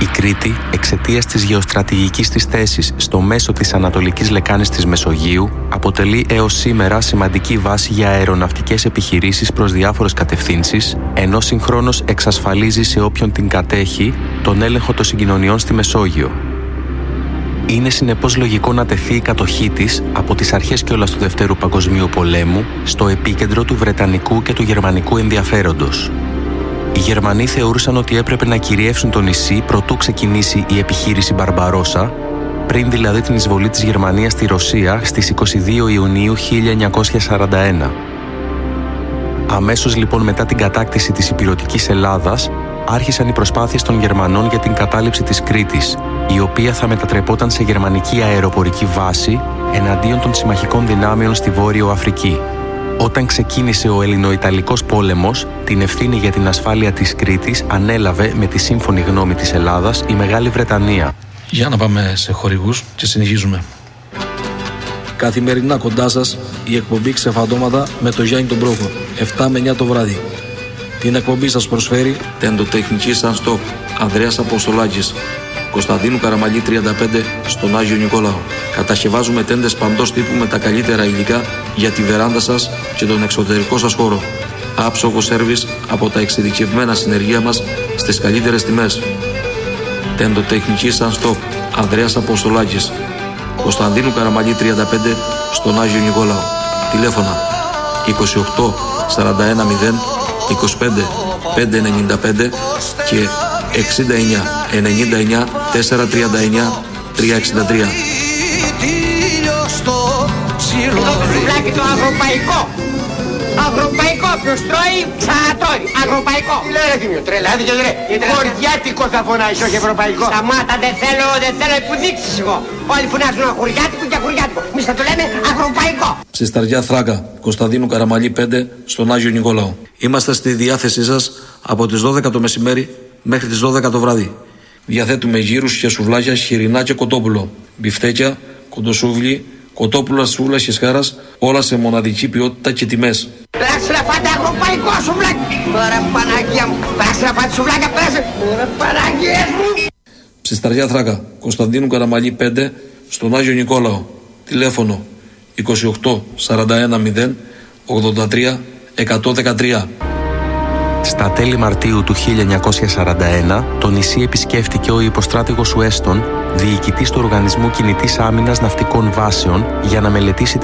Η Κρήτη, εξαιτίας της γεωστρατηγικής της θέσης στο μέσο της ανατολικής λεκάνης της Μεσογείου, αποτελεί έως σήμερα σημαντική βάση για αεροναυτικές επιχειρήσεις προς διάφορες κατευθύνσεις, ενώ συγχρόνως εξασφαλίζει σε όποιον την κατέχει τον έλεγχο των συγκοινωνιών στη Μεσόγειο. Είναι συνεπώς λογικό να τεθεί η κατοχή της από τις αρχές κιόλας του Δευτέρου Παγκοσμίου Πολέμου στο επίκεντρο του βρετανικού και του γερμανικού ενδιαφέροντος. Οι Γερμανοί θεωρούσαν ότι έπρεπε να κυριεύσουν το νησί προτού ξεκινήσει η επιχείρηση Μπαρμπαρόσα, πριν δηλαδή την εισβολή της Γερμανίας στη Ρωσία στις 22 Ιουνίου 1941. Αμέσως λοιπόν μετά την κατάκτηση της ηπειρωτικής Ελλάδας, άρχισαν οι προσπάθειες των Γερμανών για την κατάληψη της Κρήτης, η οποία θα μετατρεπόταν σε γερμανική αεροπορική βάση εναντίον των συμμαχικών δυνάμεων στη Βόρειο Αφρική. Όταν ξεκίνησε ο Ελληνοϊταλικός πόλεμος, την ευθύνη για την ασφάλεια της Κρήτης ανέλαβε με τη σύμφωνη γνώμη της Ελλάδας η Μεγάλη Βρετανία. Για να πάμε σε χορηγούς και συνεχίζουμε. Καθημερινά κοντά σας η εκπομπή Ξεφαντώματα με το Γιάννη τον Πρόχο, 7 με 9 το βράδυ. Την εκπομπή σας προσφέρει τεντοτεχνική σαν στόπ Ανδρέας Αποστολάκης, Κωνσταντίνου Καραμαλή 35 στον Άγιο Νικόλαο. Κατασκευάζουμε τέντες παντός τύπου με τα καλύτερα υλικά για τη βεράντα σας και τον εξωτερικό σας χώρο. Άψογο σέρβις από τα εξειδικευμένα συνεργεία μας στις καλύτερες τιμές. Τεντοτεχνική σαν στόπ Ανδρέας Αποστολάκης, Κωνσταντίνου Καραμαλή 35 στον Άγιο Νικόλαο. Τηλέφωνα 28 41 0 25 595 και 69 99 439 363. Το σουβλάκι το ευρωπαϊκό. Ευρωπαϊκό, ποιος τρώει, ξανατρώει. Ευρωπαϊκό. Λέρε τι μου, τρελάθηκε ρε. Χωριάτικο θα φωνάζεις, όχι ευρωπαϊκό. Σταμάτα, δεν θέλω υποδείξεις εγώ. Όλοι φωνάζουν χωριάτικο και χωριάτικο. Εμείς θα το λέμε ευρωπαϊκό. Ψισταριά Θράκα, Κωνσταντίνου Καραμαλή 5 στον Άγιο Νικόλαο. Είμαστε στη διάθεσή σας από τις 12 το μεσημέρι μέχρι τις 12 το βράδυ. Διαθέτουμε γύρους και σουβλάκια χοιρινά και κοτόπουλο, μπιφτέκια, κοντοσούβλι, κοτόπουλα σούβλας και σχάρας, όλα σε μοναδική ποιότητα και τιμές. Πέρασε να φάτε ευρωπαϊκό σουβλάκι. Ωρα Παναγία μου. Πέρασε να φάτε σουβλάκια, πέρασε. Ωρα Παναγία μου. Ψισταριά Θράκα, Κωνσταντίνου Καραμαλή 5 στον Άγιο Νικόλαο. Τηλέφωνο 28 41 0 83 113. Στα τέλη Μαρτίου του 1941, το νησί επισκέφτηκε ο υποστράτηγος Ουέστον, διοικητής του Οργανισμού Κινητής Άμυνας Ναυτικών Βάσεων, για να μελετήσει